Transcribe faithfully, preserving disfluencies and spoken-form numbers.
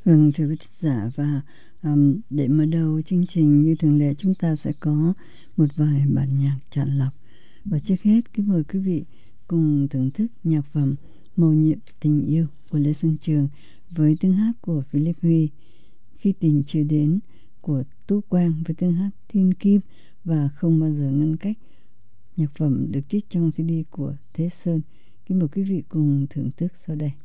Vâng, thưa quý thính giả, và um, để mở đầu chương trình như thường lệ, chúng ta sẽ có một vài bản nhạc chọn lọc. Và trước hết, kính mời quý vị cùng thưởng thức nhạc phẩm Mầu Nhiệm Tình Yêu của Lê Xuân Trường với tiếng hát của Philip Huy, Khi Tình Chưa Đến của Tú Quang với tiếng hát Thiên Kim và Không Bao Giờ Ngăn Cách. Nhạc phẩm được trích trong xê đê của Thế Sơn. Kính mời quý vị cùng thưởng thức sau đây.